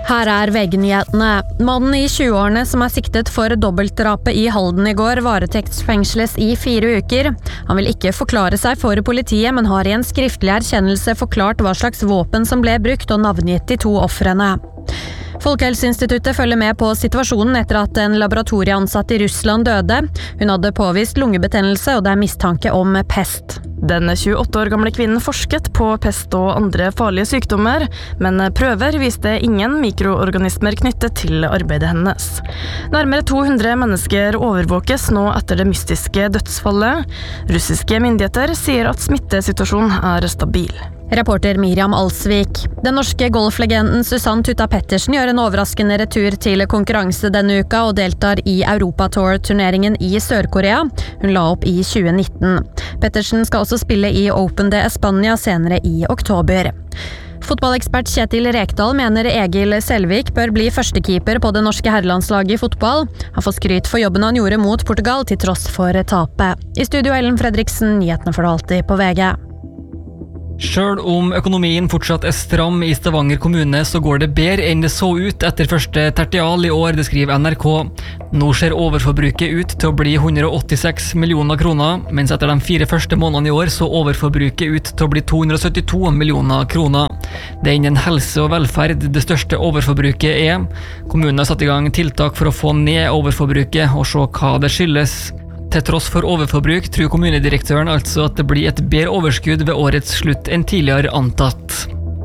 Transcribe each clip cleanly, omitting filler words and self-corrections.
Her VG-nyhetene. Mannen i 20-årene som siktet for dobbeltdrapet i Halden i går varetektsfengsles i 4 uker. Han vil ikke forklare seg for politiet, men har i en skriftlig erkjennelse forklart hva slags våpen som ble brukt og navngitt de 2 ofrene. Folkehelseinstituttet følger med på situasjonen etter at en laboratorieansatt i Russland døde. Hun hadde påvist lungebetennelse, og det mistanke om pest. Den 28 år gamle kvinnen forsket på pest og andre farlige sykdommer, men prøver viste ingen mikroorganismer knyttet til arbeidet hennes. Nærmere 200 mennesker overvåkes nå etter det mystiske dødsfallet. Russiske myndigheter sier at smittesituasjonen er stabil. Reporter Miriam Alsvik. Den norske golflegenden Susanne Tutta Pettersen gjør en overraskende retur til konkurranse denne uka og deltar i Europatour-turneringen i Sør-Korea. Hun la opp i 2019. Pettersen skal også spille i Open de España senere i oktober. Fotballekspert Kjetil Rekdal mener Egil Selvik bør bli førstekeeper på det norske herrelandslaget i fotball. Han får skryt for jobben han gjorde mot Portugal til tross for tapet. I studio Ellen Fredriksen, nyhetene for det alltid på VG. Selv om økonomien fortsatt stram i Stavanger kommune, så går det bedre enn det så ut etter første tertial i år, det skriver NRK. Nå ser overforbruket ut til å bli 186 millioner kroner, mens etter de 4 første månedene i år så overforbruket ut til å bli 272 millioner kroner. Det er innen helse og velferd det største overforbruket er. Kommunen har satt i gang tiltak for å få ned overforbruket og se hva det skyldes. Til tross for overforbruk tror kommunedirektøren altså at det blir et bedre overskudd ved årets slutt enn tidligere antatt.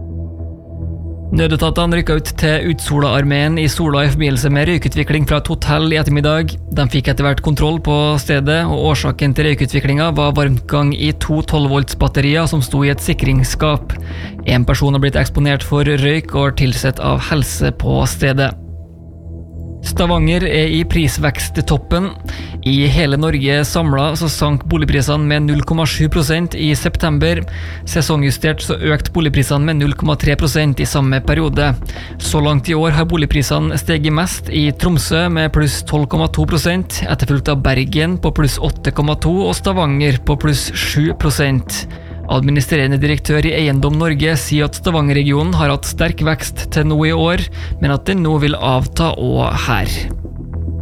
Nødetatene rykket ut til Utsola-armeen i Sola i forbindelse med røykutvikling fra et hotell i ettermiddag. De fikk etter hvert kontroll på stedet, og årsaken til røykutviklingen var varmtgang i 2 12-volts-batterier som sto i et sikringsskap. En person har blitt eksponert for røyk og er tilsett av helse på stedet. Stavanger er i prisveksttoppen. I hele Norge samlet så sank boligprisene med 0,7% i september. Sesongjustert så økte boligprisene med 0,3% i samme periode. Så langt i år har boligprisene steget mest i Tromsø med pluss 12,2%, etterfulgt av Bergen på pluss 8,2% og Stavanger på pluss 7%. Administrerende direktør i Eiendom Norge sier at Stavanger-regionen har hatt sterk vekst til nå i år, men at den nå vil avta også her.